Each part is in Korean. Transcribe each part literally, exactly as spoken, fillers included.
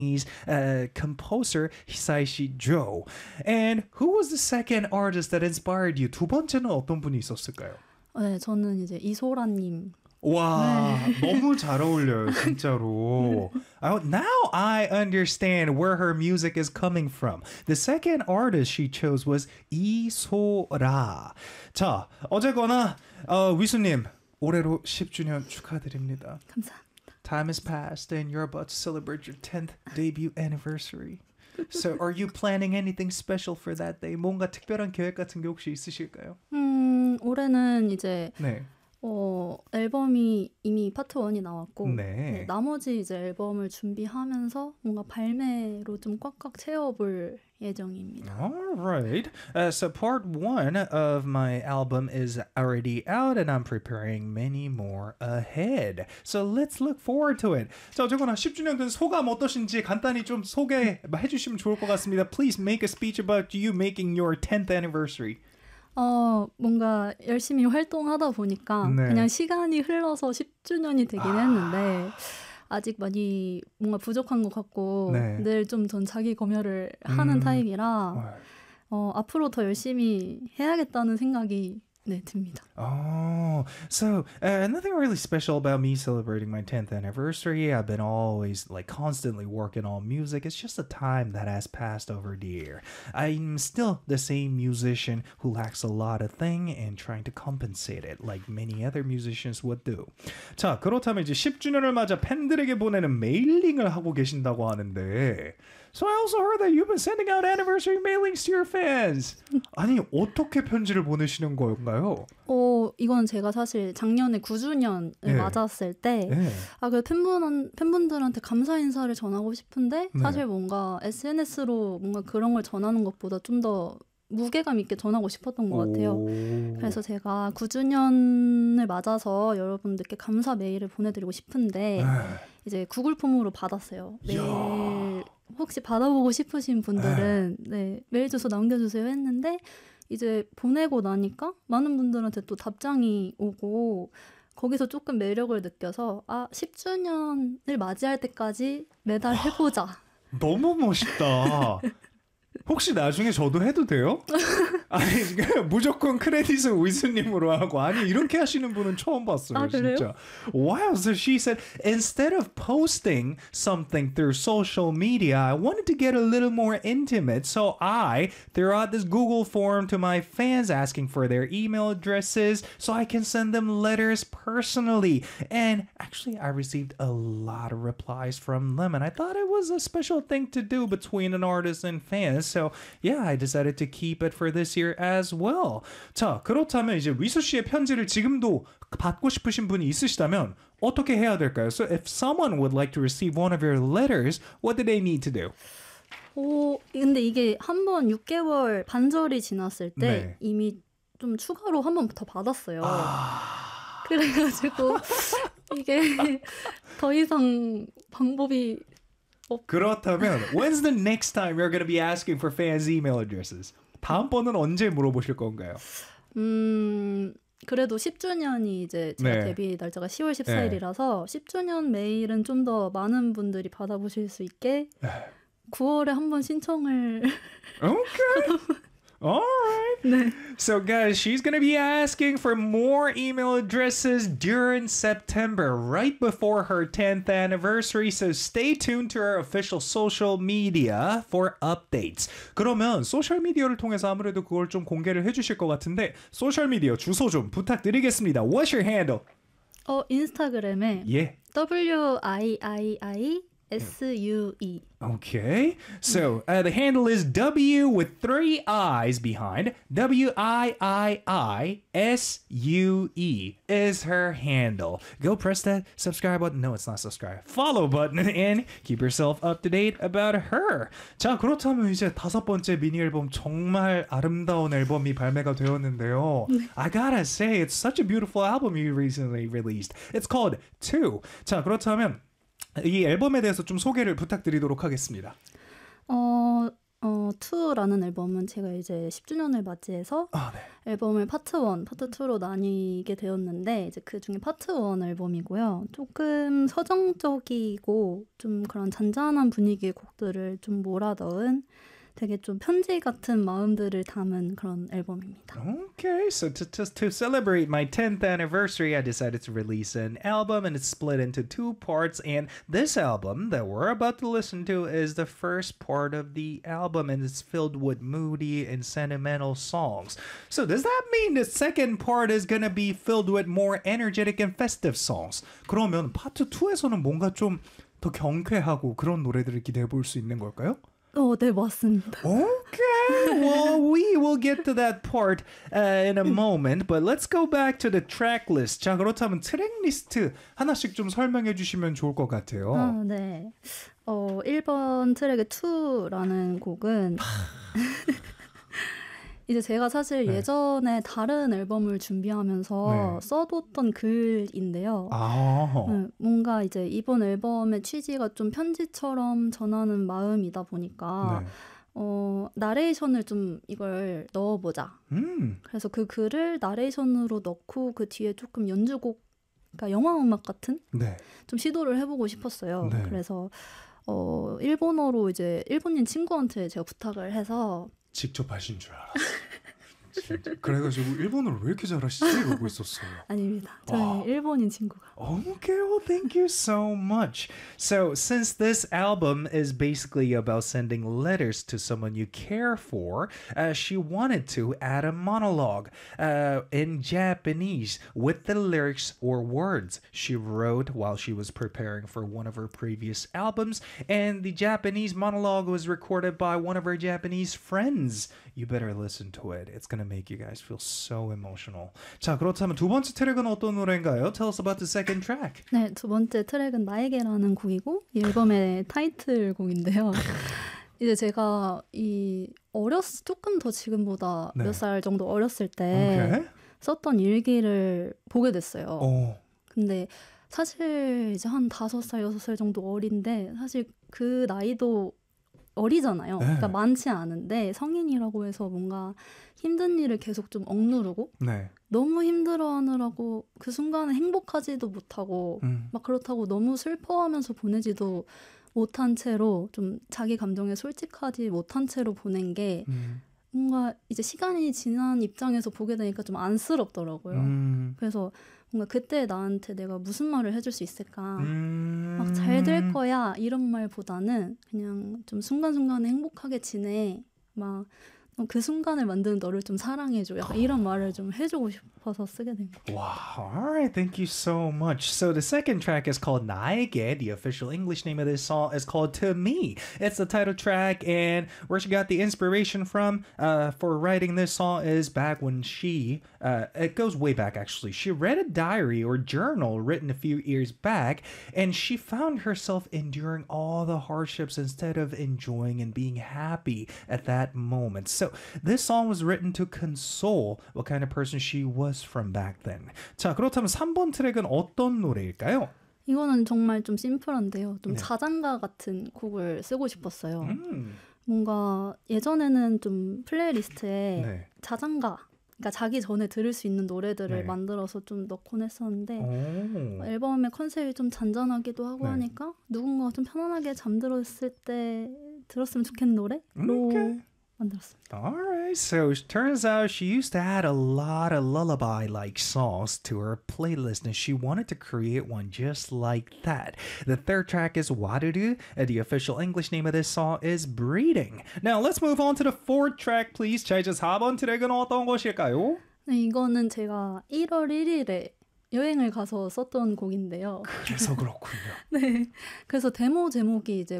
uh, composer Hisaishi Joe. And who was the second artist that inspired you? 두 번째는 어떤 분이 있었을까요? 네, 저는 이제 이소라님. 와, 너무 잘 어울려요, 진짜로. Now I understand where her music is coming from. The second artist she chose was 이소라. 자, 어쨌거나 어, 위수님, 올해로 십 주년 축하드립니다. 감사합니다. Time has passed and you're about to celebrate your tenth debut anniversary. So are you planning anything special for that day? 뭔가 특별한 계획 같은 게 혹시 있으실까요? 음, 올해는 이제 네. 어, 앨범이 이미 파트 원이 나왔고 네. 네, 나머지 이제 앨범을 준비하면서 뭔가 발매로 좀 꽉꽉 채워볼 예정입니다. All right. Uh, so part one of my album is already out and I'm preparing many more ahead. So let's look forward to it. 자, 어쨌거나 십 주년 된 소감 어떠신지 간단히 좀 소개해 주시면 좋을 것 같습니다. Please make a speech about you making your tenth anniversary. 어, 뭔가 열심히 활동하다 보니까 네. 그냥 시간이 흘러서 십 주년이 되긴 아... 했는데 아직 많이 뭔가 부족한 것 같고 네. 늘 좀 전 자기 검열을 하는 음... 타입이라 어, 앞으로 더 열심히 해야겠다는 생각이 네, 듭니다. Oh, so uh, nothing really special about me celebrating my tenth anniversary. I've been always like constantly working on music. It's just a time that has passed over the year. I'm still the same musician who lacks a lot of thing and trying to compensate it like many other musicians would do. 자, 그렇다면 이제 십 주년을 맞아 팬들에게 보내는 메일링을 하고 계신다고 하는데 So I also heard that you've been sending out anniversary mailings to your fans. 아니, 어떻게 편지를 보내시는 건가요? 어, 이건 제가 사실 작년에 구 주년을 네. 맞았을 때, 네. 아, 그 팬분, 팬분들한테 감사 인사를 전하고 싶은데, 네. 사실 뭔가 에스엔에스로 뭔가 그런 걸 전하는 것보다 좀 더 무게감 있게 전하고 싶었던 것 같아요. 오. 그래서 제가 구 주년을 맞아서 여러분들께 감사 메일을 보내드리고 싶은데, 네. 이제 구글 폼으로 받았어요. 메일 혹시 받아보고 싶으신 분들은 네, 메일 주소 남겨주세요 했는데 이제 보내고 나니까 많은 분들한테 또 답장이 오고 거기서 조금 매력을 느껴서 아, 십 주년을 맞이할 때까지 매달 해보자. 너무 멋있다. 혹시 나중에 저도 해도 돼요? 아니, 무조건 크레딧은 위스님으로 하고 아니 이렇게 하시는 분은 처음 봤어요. 아, 그래요? 진짜. Wow, so she said instead of posting something through social media, I wanted to get a little more intimate. So I threw out this Google form to my fans asking for their email addresses so I can send them letters personally. And actually, I received a lot of replies from them, and I thought it was a special thing to do between an artist and fans. So yeah, I decided to keep it for this year as well. 자, 그렇다면 이제 위수 씨의 편지를 지금도 받고 싶으신 분이 있으시다면 어떻게 해야 될까요? So if someone would like to receive one of your letters, what do they need to do? 오, 근데 이게 한 번 육 개월 반절이 지났을 때 네. 이미 좀 추가로 한 번 더 받았어요. 아... 그래가지고 이게 더 이상 방법이 그렇다면 when's the next time you're going to be asking for fans' email addresses? 다음번은 언제 물어보실 건가요? 음, 그래도 십 주년이 이제 제가 네. 데뷔 날짜가 시월 십사일이라서 네. 십 주년 메일은 좀 더 많은 분들이 받아보실 수 있게 구월에 한번 신청을 Okay. All right. 네. So guys, she's going to be asking for more email addresses during September, right before her tenth anniversary. So stay tuned to her official social media for updates. 그러면 소셜 미디어를 통해서 아무래도 그걸 좀 공개를 해주실 것 같은데 소셜 미디어 주소 좀 부탁드리겠습니다. What's your handle? 어, 인스타그램에 Yeah. W I I I S U E. Okay. So uh, the handle is W with three I's behind. W I I I S U E is her handle. Go press that subscribe button. No, it's not subscribe. Follow button and keep yourself up to date about her. 자, 그렇다면 이제 다섯 번째 미니 앨범 정말 아름다운 앨범이 발매가 되었는데요. I gotta say, it's such a beautiful album you recently released. It's called Two. 자, 그렇다면 이 앨범에 대해서 좀 소개를 부탁드리도록 하겠습니다. 어, 어, 투라는 앨범은 제가 이제 십 주년을 맞이해서 아, 네. 앨범을 파트 일, 파트 이로 나뉘게 되었는데 이제 그 중에 파트 일 앨범이고요. 조금 서정적이고 좀 그런 잔잔한 분위기의 곡들을 좀 몰아넣은 되게 좀 편지 같은 마음들을 담은 그런 앨범입니다. Okay, so to, to, to celebrate my tenth anniversary, I decided to release an album and it's split into two parts. And this album that we're about to listen to is the first part of the album and it's filled with moody and sentimental songs. So does that mean the second part is going to be filled with more energetic and festive songs? 그러면 파트 이에서는 뭔가 좀 더 경쾌하고 그런 노래들을 기대해 볼 수 있는 걸까요? 어, 네, 맞습니다. Okay, well, we will get to that part uh, in a moment, but let's go back to the track list. 자, 그렇다면 트랙 리스트 하나씩 좀 설명해 주시면 좋을 것 같아요. 아, 네. 어, 일 번 트랙의 투라는 곡은 이제 제가 사실 네. 예전에 다른 앨범을 준비하면서 네. 써뒀던 글인데요. 아, 네, 뭔가 이제 이번 앨범의 취지가 좀 편지처럼 전하는 마음이다 보니까 네. 어, 나레이션을 좀 이걸 넣어보자. 음, 그래서 그 글을 나레이션으로 넣고 그 뒤에 조금 연주곡, 그러니까 영화 음악 같은 네. 좀 시도를 해보고 싶었어요. 네. 그래서 어, 일본어로 이제 일본인 친구한테 제가 부탁을 해서 직접 하신 줄 알았어. 진짜. 그래가지고 일본어를 왜 이렇게 잘하시지? 이러고 있었어요. 아닙니다. 저희 와. 일본인 친구가. Okay, well, thank you so much. So, since this album is basically about sending letters to someone you care for, uh, she wanted to add a monologue uh, in Japanese with the lyrics or words she wrote while she was preparing for one of her previous albums. And the Japanese monologue was recorded by one of her Japanese friends. You better listen to it. It's going to make you guys feel so emotional. 자, 그렇다면 두 번째 트랙은 어떤 노래인가요? Tell us about the second track. 네, 두 번째 트랙은 나에게라는 곡이고 이 앨범의 타이틀곡인데요. 이제 제가 이 어렸 조금 더 지금보다 네. 몇 살 정도 어렸을 때 Okay. 썼던 일기를 보게 됐어요. 어, 근데 사실 이제 한 다섯 살, 여섯 살 정도 어린데 사실 그 나이도 어리잖아요. 네. 그러니까 많지 않은데 성인이라고 해서 뭔가 힘든 일을 계속 좀 억누르고 네. 너무 힘들어하느라고 그 순간에 행복하지도 못하고 음. 막 그렇다고 너무 슬퍼하면서 보내지도 못한 채로 좀 자기 감정에 솔직하지 못한 채로 보낸 게 음. 뭔가 이제 시간이 지난 입장에서 보게 되니까 좀 안쓰럽더라고요. 음. 그래서 뭔가 그때 나한테 내가 무슨 말을 해줄 수 있을까? 음. 막 잘 될 거야 이런 말보다는 그냥 좀 순간순간에 행복하게 지내 막 그 순간을 만드는 너를 좀 사랑해줘 약간 이런 말을 좀 해주고 싶어서 쓰게 된 거예요. Wow. All right. Thank you so much. So the second track is called 나에게. The official English name of this song is called To Me. It's the title track, and where she got the inspiration from uh, for writing this song is back when she, uh, it goes way back actually. She read a diary or journal written a few years back, and she found herself enduring all the hardships instead of enjoying and being happy at that moment. So this song was written to console what kind of person she was from back then. 자, 그렇다면 삼 번 트랙은 어떤 노래일까요? 이거는 정말 좀 심플한데요. 좀 네. 자장가 같은 곡을 쓰고 싶었어요. 음. 뭔가 예전에는 좀 플레이리스트에 네. 자장가, 그러니까 자기 전에 들을 수 있는 노래들을 네. 만들어서 좀 넣곤 했었는데 오. 앨범의 컨셉이 좀 잔잔하기도 하고 네. 하니까 누군가 좀 편안하게 잠들었을 때 들었으면 좋겠는 노래로 Okay. 만들었습니다. All right. So it turns out she used to add a lot of lullaby-like songs to her playlist, and she wanted to create one just like that. The third track is Warudu, and the official English name of this song is Breeding. Now let's move on to the fourth track, please. 자, 이제 사 번 트랙은 어떤 것일까요? 네, 이거는 제가 일월 일일에 여행을 가서 썼던 곡인데요. 그래서 그렇군요. 네. 그래서 데모 제목이 이제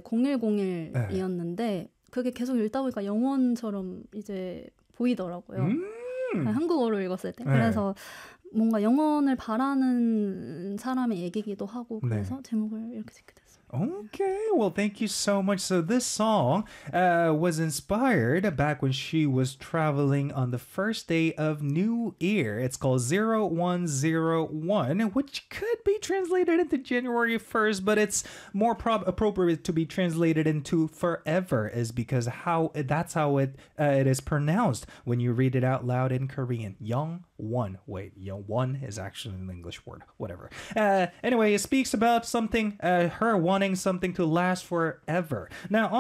공일공일이었는데 그게 계속 읽다 보니까 영원처럼 이제 보이더라고요. 음. 한국어로 읽었을 때. 네. 그래서 뭔가 영원을 바라는 사람의 얘기기도 하고 그래서 네. 제목을 이렇게 짓게 됐어요. Okay, well, thank you so much. So this song uh, was inspired back when she was traveling on the first day of New Year. It's called zero one zero one, which could be translated into January first, but it's more prob- appropriate to be translated into forever, is because how that's how it uh, it is pronounced when you read it out loud in Korean. Young one. Wait, young one is actually an English word. Whatever. Uh, anyway, it speaks about something, uh, her wanting something to last forever. Now,